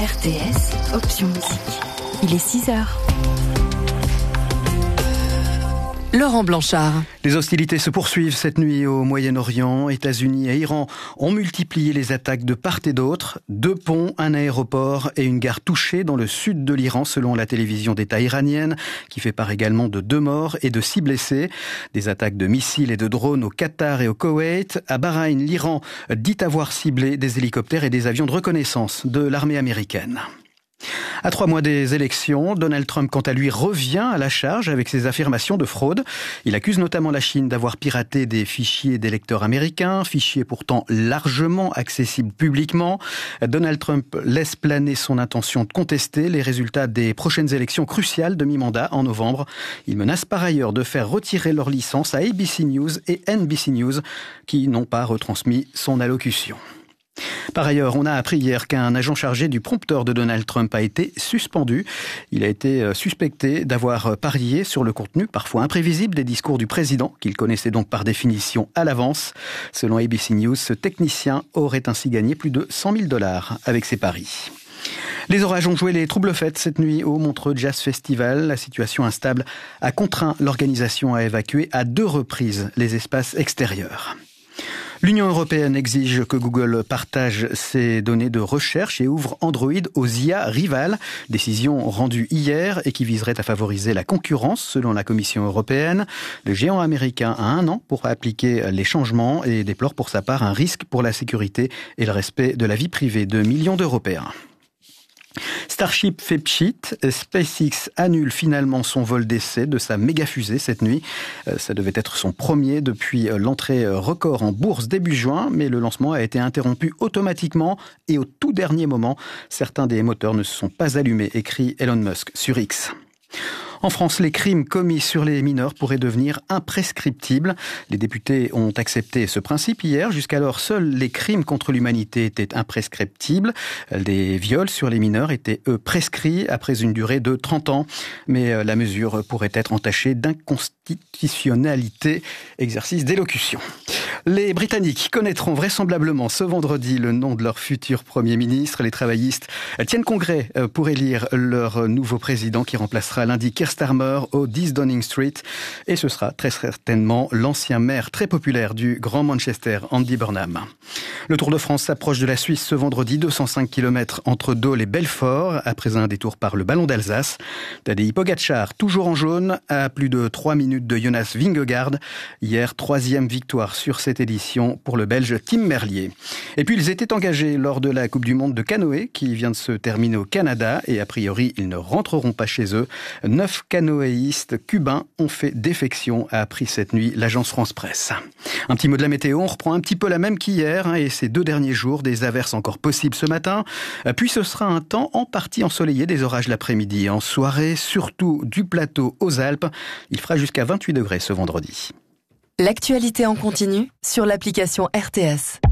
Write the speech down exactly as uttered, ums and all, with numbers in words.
R T S, option musique. Il est six heures. Laurent Blanchard. Les hostilités se poursuivent cette nuit au Moyen-Orient. États-Unis et Iran ont multiplié les attaques de part et d'autre. Deux ponts, un aéroport et une gare touchés dans le sud de l'Iran, selon la télévision d'État iranienne, qui fait part également de deux morts et de six blessés. Des attaques de missiles et de drones au Qatar et au Koweït. À Bahreïn, l'Iran dit avoir ciblé des hélicoptères et des avions de reconnaissance de l'armée américaine. À trois mois des élections, Donald Trump, quant à lui, revient à la charge avec ses affirmations de fraude. Il accuse notamment la Chine d'avoir piraté des fichiers d'électeurs américains, fichiers pourtant largement accessibles publiquement. Donald Trump laisse planer son intention de contester les résultats des prochaines élections cruciales de mi-mandat en novembre. Il menace par ailleurs de faire retirer leur licence à A B C News et N B C News qui n'ont pas retransmis son allocution. Par ailleurs, on a appris hier qu'un agent chargé du prompteur de Donald Trump a été suspendu. Il a été suspecté d'avoir parié sur le contenu parfois imprévisible des discours du président, qu'il connaissait donc par définition à l'avance. Selon A B C News, ce technicien aurait ainsi gagné plus de cent mille dollars avec ses paris. Les orages ont joué les troubles fêtes cette nuit au Montreux Jazz Festival. La situation instable a contraint l'organisation à évacuer à deux reprises les espaces extérieurs. L'Union européenne exige que Google partage ses données de recherche et ouvre Android aux I A rivales. Décision rendue hier et qui viserait à favoriser la concurrence selon la Commission européenne. Le géant américain a un an pour appliquer les changements et déplore pour sa part un risque pour la sécurité et le respect de la vie privée de millions d'Européens. Starship fait pchit, SpaceX annule finalement son vol d'essai de sa méga-fusée cette nuit. Ça devait être son premier depuis l'entrée record en bourse début juin, mais le lancement a été interrompu automatiquement et au tout dernier moment. Certains des moteurs ne se sont pas allumés, écrit Elon Musk sur X. En France, les crimes commis sur les mineurs pourraient devenir imprescriptibles. Les députés ont accepté ce principe hier. Jusqu'alors, seuls les crimes contre l'humanité étaient imprescriptibles. Les viols sur les mineurs étaient, eux, prescrits après une durée de trente ans. Mais la mesure pourrait être entachée d'inconstitutionnalité, exercice d'élocution. Les Britanniques connaîtront vraisemblablement ce vendredi le nom de leur futur Premier ministre. Les travaillistes tiennent congrès pour élire leur nouveau président qui remplacera lundi Keir Starmer au dix Downing Street. Et ce sera très certainement l'ancien maire très populaire du Grand Manchester, Andy Burnham. Le Tour de France s'approche de la Suisse ce vendredi, deux cent cinq kilomètres entre Dole et Belfort, après un détour par le Ballon d'Alsace. Tadej Pogačar, toujours en jaune, à plus de trois minutes de Jonas Vingegaard. Hier, troisième victoire sur cette édition pour le Belge Tim Merlier. Et puis ils étaient engagés lors de la Coupe du Monde de canoë qui vient de se terminer au Canada et a priori ils ne rentreront pas chez eux. Neuf canoëistes cubains ont fait défection, a appris cette nuit l'agence France Presse. Un petit mot de la météo, on reprend un petit peu la même qu'hier hein, et ces deux derniers jours, des averses encore possibles ce matin. Puis ce sera un temps en partie ensoleillé, des orages l'après-midi. En soirée, surtout du plateau aux Alpes, il fera jusqu'à vingt-huit degrés ce vendredi. L'actualité en continu sur l'application R T S.